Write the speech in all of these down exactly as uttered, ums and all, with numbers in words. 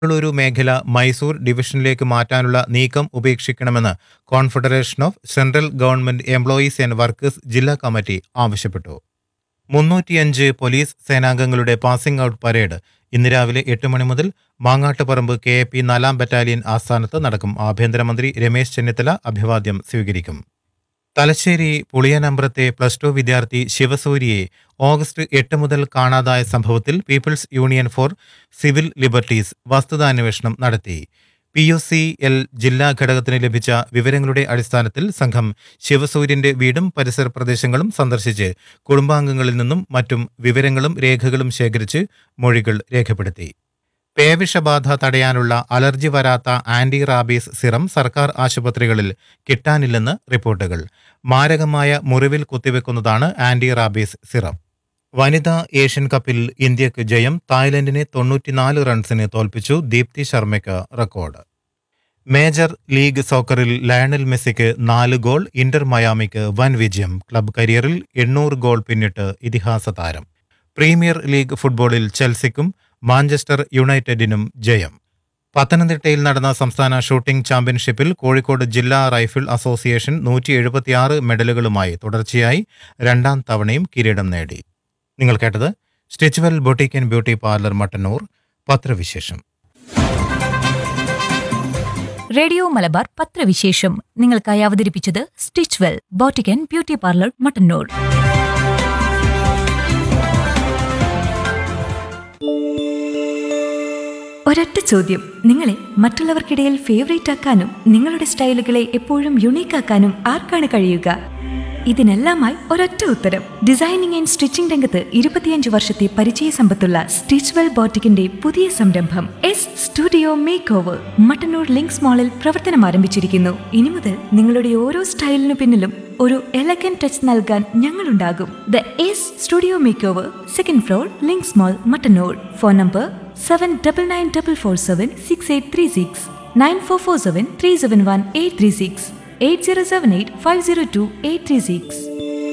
ബംഗളൂരു മേഖല മൈസൂർ ഡിവിഷനിലേക്ക് മാറ്റാനുള്ള നീക്കം ഉപേക്ഷിക്കണമെന്ന് confederation of central government employees and workers ജില്ലാ കമ്മിറ്റി ആവശ്യപ്പെട്ടു. മുന്നൂറ്റിയഞ്ച് പോലീസ് സേനാംഗങ്ങളുടെ പാസിംഗ് ഔട്ട് പരേഡ് ഇന്ന് രാവിലെ എട്ട് മണി മുതൽ മാങ്ങാട്ടുപറമ്പ് കെ എ പി നാലാം ബറ്റാലിയൻ ആസ്ഥാനത്ത് നടക്കും. ആഭ്യന്തരമന്ത്രി രമേശ് ചെന്നിത്തല അഭിവാദ്യം സ്വീകരിക്കും. തലശ്ശേരി പുളിയനമ്പ്രത്തെ പ്ലസ് ടു വിദ്യാർത്ഥി ശിവസൂര്യയെ ഓഗസ്റ്റ് എട്ട് മുതൽ കാണാതായ സംഭവത്തിൽ people's union four civil liberties വസ്തുതാന്വേഷണം നടത്തി. പി യു സി എൽ ജില്ലാ ഘടകത്തിന് ലഭിച്ച വിവരങ്ങളുടെ അടിസ്ഥാനത്തിൽ സംഘം ശിവസൂര്യന്റെ വീടും പരിസര പ്രദേശങ്ങളും സന്ദർശിച്ച് കുടുംബാംഗങ്ങളിൽ നിന്നും മറ്റും വിവരങ്ങളും രേഖകളും ശേഖരിച്ച് മൊഴികൾ രേഖപ്പെടുത്തി. പേവിഷബാധ തടയാനുള്ള അലർജി വരാത്ത ആന്റി റാബീസ് സിറം സർക്കാർ ആശുപത്രികളിൽ കിട്ടാനില്ലെന്ന് റിപ്പോർട്ടുകൾ. മാരകമായ മുറിവിൽ കുത്തിവെക്കുന്നതാണ് ആന്റി റാബീസ് സിറം. വനിതാ ഏഷ്യൻ കപ്പിൽ ഇന്ത്യക്ക് ജയം. തായ്ലൻഡിനെ തൊണ്ണൂറ്റിനാല് റൺസിന് തോൽപ്പിച്ചു. Deepthi ശർമ്മയ്ക്ക് record. Major league സോക്കറിൽ Lionel മെസ്സിക്ക് നാല് ഗോൾ. ഇന്റർ മയാമിക്ക് വൻ വിജയം. ക്ലബ് കരിയറിൽ എണ്ണൂറ് ഗോൾ പിന്നിട്ട് ഇതിഹാസ താരം. പ്രീമിയർ ലീഗ് ഫുട്ബോളിൽ ചെൽസിക്കും മാഞ്ചസ്റ്റർ യുണൈറ്റഡിനും ജയം. പത്തനംതിട്ടയിൽ നടന്ന സംസ്ഥാന ഷൂട്ടിംഗ് ചാമ്പ്യൻഷിപ്പിൽ കോഴിക്കോട് ജില്ലാ റൈഫിൾ അസോസിയേഷൻ നൂറ്റി എഴുപത്തിയാറ് മെഡലുകളുമായി തുടർച്ചയായി രണ്ടാം തവണയും കിരീടം നേടി. നിങ്ങൾ കേട്ടത് Stitchwell boutique and beauty parlour Mattannur പത്രവിശേഷം. റേഡിയോ മലബാർ പത്രവിശേഷം നിങ്ങൾക്കായി അവതരിപ്പിച്ചത് Stitchwell boutique and beauty parlour Mattannur. ഒരൊറ്റ ചോദ്യം, നിങ്ങളെ മറ്റുള്ളവർക്കിടയിൽ ഫേവറേറ്റ് ആക്കാനും നിങ്ങളുടെ സ്റ്റൈലുകളെ എപ്പോഴും യുണീക്ക് ആക്കാനും ആർക്കാണ് കഴിയുക? ഇതിനെല്ലാമായി ഒരൊറ്റ ഉത്തരം. ഡിസൈനിങ് ആൻഡ് സ്റ്റിച്ചിംഗ് രംഗത്ത് ഇരുപത്തിയഞ്ച് വർഷത്തെ പരിചയ സമ്പത്തുള്ള സ്റ്റിച്ച്വെൽ ബോട്ടിക്കിന്റെ പുതിയ സംരംഭം S studio make over Mattannur links മാളിൽ പ്രവർത്തനം ആരംഭിച്ചിരിക്കുന്നു. ഇനി മുതൽ നിങ്ങളുടെ ഓരോ സ്റ്റൈലിനു പിന്നിലും ഒരു എലഗൻ ടച്ച് നൽകാൻ ഞങ്ങളുണ്ടാകും. The S studio make over, second floor, links mall, Mattannur. Phone number seven double nine double four seven six eight three six nine four four seven three seven one eight three six eight zero seven eight five zero to eight three six.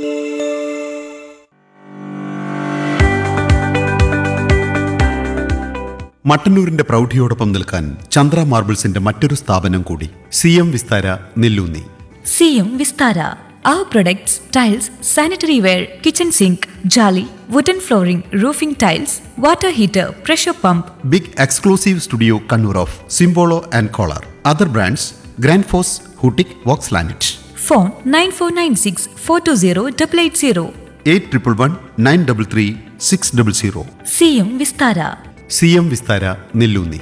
മട്ടന്നൂരിന്റെ പ്രൗഢിയോടൊപ്പം നിൽക്കാൻ ചന്ദ്ര മാർബിൾസിന്റെ മറ്റൊരു സ്ഥാപനം കൂടി, C M Vistara Nelloonni. C M Vistara. Our products, tiles, sanitary ware, kitchen sink, jolly, wooden flooring, roofing tiles, water heater, pressure pump. Big exclusive studio Kannur of Simbolo and Collar. Other brands, Grand Force, Hutik, Vox Lanet. Phone nine four nine six four two zero eight eight zero. eight one one nine three three six zero zero. C M Vistara. C M Vistara Nelloonni.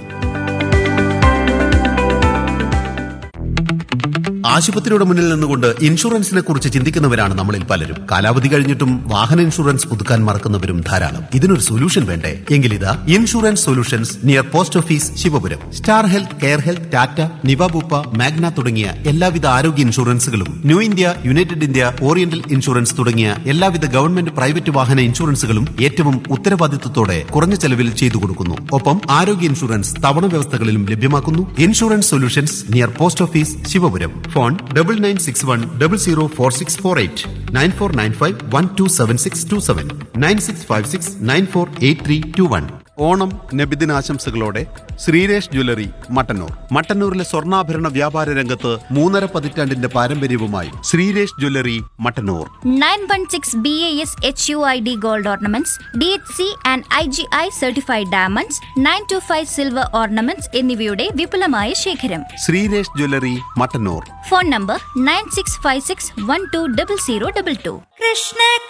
ആശുപത്രിയുടെ മുന്നിൽ നിന്നുകൊണ്ട് ഇൻഷുറൻസിനെ കുറിച്ച് ചിന്തിക്കുന്നവരാണ് നമ്മളിൽ പലരും. കാലാവധി കഴിഞ്ഞിട്ടും വാഹന insurance പുതുക്കാൻ മറക്കുന്നവരും ധാരാളം. ഇതിനൊരു സൊല്യൂഷൻ വേണ്ടേ? എങ്കിലിതാ insurance solutions near post office Sivapuram. Star health, care health, Tata, Niva Bupa, Magna തുടങ്ങിയ എല്ലാവിധ ആരോഗ്യ ഇൻഷുറൻസുകളും, new India, United India, oriental insurance തുടങ്ങിയ എല്ലാവിധ ഗവൺമെന്റ് പ്രൈവറ്റ് വാഹന ഇൻഷുറൻസുകളും ഏറ്റവും ഉത്തരവാദിത്വത്തോടെ കുറഞ്ഞ ചെലവിൽ ചെയ്തു കൊടുക്കുന്നു. ഒപ്പം ആരോഗ്യ ഇൻഷുറൻസ് തവണ വ്യവസ്ഥകളിലും ലഭ്യമാക്കുന്നു. Insurance solutions near post office Sivapuram. Phone double nine six one double zero four six four eight nine four nine five one two seven six to seven nine six five six nine four eight three to one. Onam നബിദിനാശംസകളോടെ Sreeresh jewellery Mattannur. മട്ടന്നൂരിലെ സ്വർണ്ണാഭരണ വ്യാപാര രംഗത്ത് മൂന്നര പതിറ്റാണ്ടിന്റെ പാരമ്പര്യവുമായി Sreeresh jewellery Mattannur. Nine one six B A S H U I D gold ornaments, D H C and I G I certified diamonds, nine to five silver ornaments എന്നിവയുടെ വിപുലമായ ശേഖരം. Sreeresh jewellery Mattannur. Phone number nine six five six one two double zero double two. Krishna